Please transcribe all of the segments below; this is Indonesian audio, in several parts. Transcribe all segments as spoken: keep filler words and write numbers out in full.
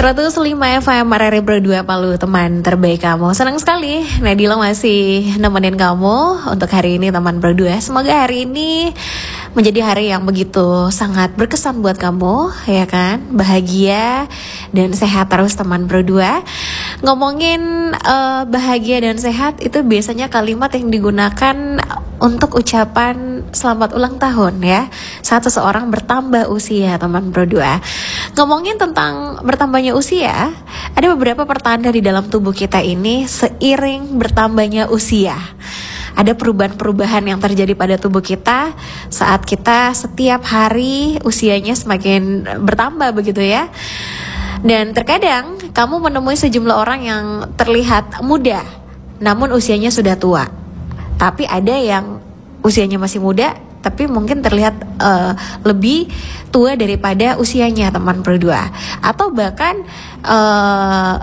seratus lima F M R R I Berdua Palu, teman terbaik kamu. Senang sekali Nadila masih nemenin kamu untuk hari ini, teman berdua. Semoga hari ini menjadi hari yang begitu sangat berkesan buat kamu, ya kan? Bahagia dan sehat terus, teman berdua. Ngomongin uh, bahagia dan sehat, itu biasanya kalimat yang digunakan untuk ucapan selamat ulang tahun ya, saat seseorang bertambah usia, teman berdua. Ngomongin tentang bertambahnya usia, ada beberapa pertanda di dalam tubuh kita ini seiring bertambahnya usia. Ada perubahan-perubahan yang terjadi pada tubuh kita saat kita setiap hari usianya semakin bertambah begitu ya. Dan terkadang kamu menemui sejumlah orang yang terlihat muda, namun usianya sudah tua. Tapi ada yang usianya masih muda, tapi mungkin terlihat uh, lebih tua daripada usianya, teman berdua. Atau bahkan uh,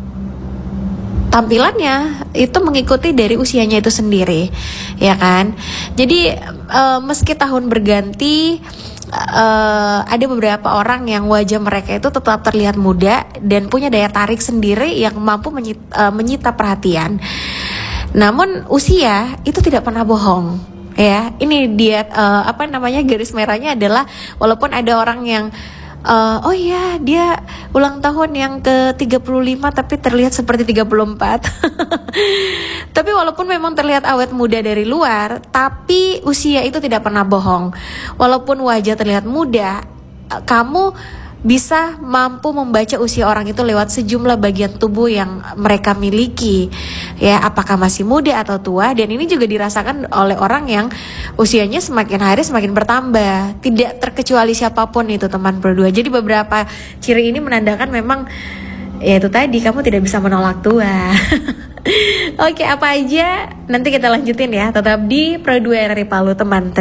tampilannya itu mengikuti dari usianya itu sendiri, ya kan? Jadi uh, meski tahun berganti, uh, ada beberapa orang yang wajah mereka itu tetap terlihat muda dan punya daya tarik sendiri yang mampu menyita, uh, menyita perhatian. Namun usia itu tidak pernah bohong, ya. Ini dia uh, apa namanya garis merahnya adalah walaupun ada orang yang uh, oh iya dia ulang tahun yang ke tiga puluh lima tapi terlihat seperti tiga puluh empat. Tapi walaupun memang terlihat awet muda dari luar, tapi usia itu tidak pernah bohong. Walaupun wajah terlihat muda, kamu bisa mampu membaca usia orang itu lewat sejumlah bagian tubuh yang mereka miliki, ya, apakah masih muda atau tua. Dan ini juga dirasakan oleh orang yang usianya semakin hari semakin bertambah, tidak terkecuali siapapun itu, teman berdua. Jadi beberapa ciri ini menandakan memang ya itu tadi, kamu tidak bisa menolak tua. Oke, apa aja nanti kita lanjutin ya, tetap di Pro dua R R I Palu, teman.